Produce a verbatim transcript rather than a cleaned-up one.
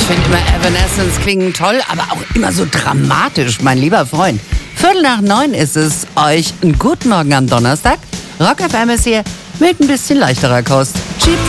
finde immer Evanescence klingen toll, aber auch immer so dramatisch, mein lieber Freund. Viertel nach neun ist es. Euch einen guten Morgen am Donnerstag. Rock F M ist hier mit ein bisschen leichterer Kost.